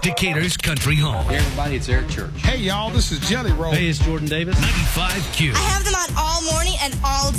Decatur's country home. Hey, everybody, it's Eric Church. Hey, y'all, this is Jelly Roll. Hey, it's Jordan Davis. 95Q. I have them on all morning and all